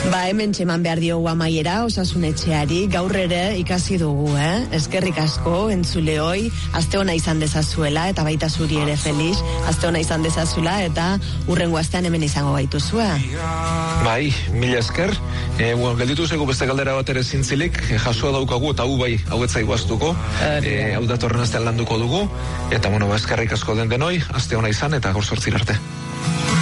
Hemen txeman behar diogu amaiera Osasun Etxeari, gaur ere ikasi dugu, eskerrik asko entzuleoi, aste ona izan dezazuela eta baita zuri ere Felix, aste ona izan dezazula eta urrengo astean hemen izango gaituzue. Bai, mila esker, gelditu zego beste galdera bat ere zintzilik, jasua daukagu eta hau etzaigu astuko, hau datorren astean landuko dugu, eta eskerrik asko den denoi, aste ona izan eta gaur 8 arte.